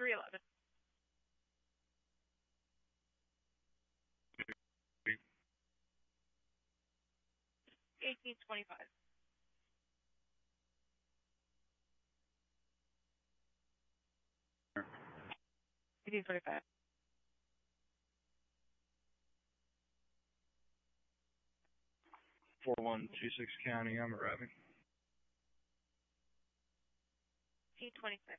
311. 1825. 1825. Four 4126 County, I'm arriving. 1826.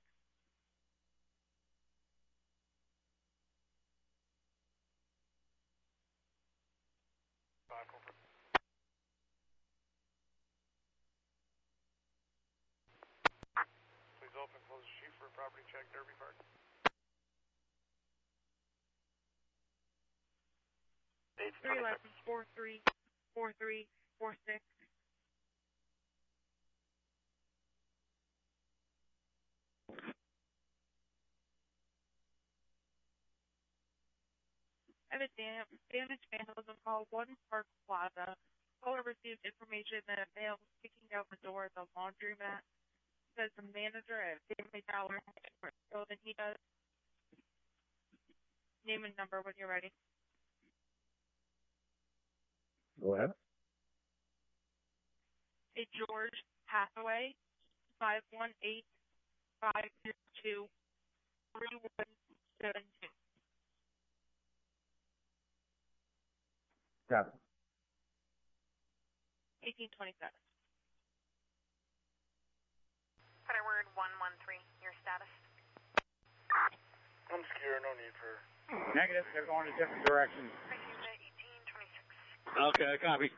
Please open, close the sheet for a property check, Derby Park. 311, 43, 43, 46. I have a damaged vandalism call, 1 Park Plaza. Caller received information that a male was kicking out the door at the laundromat. Says the manager at Family Dollar more skill than he does. Name and number when you're ready. Go ahead. A George Hathaway, 518-502-3172. Got it. 1827. Firewood 113, your status? I'm secure, no need for... Negative, they're going in different directions. Received at 1826. Okay, copy.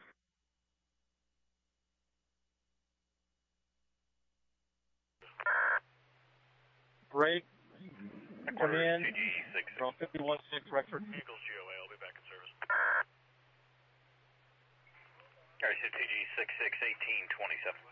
Break. Come in. From 51-6 Rexford. Eagles GOA, I'll be back in service. Alright, so TG 66 1827.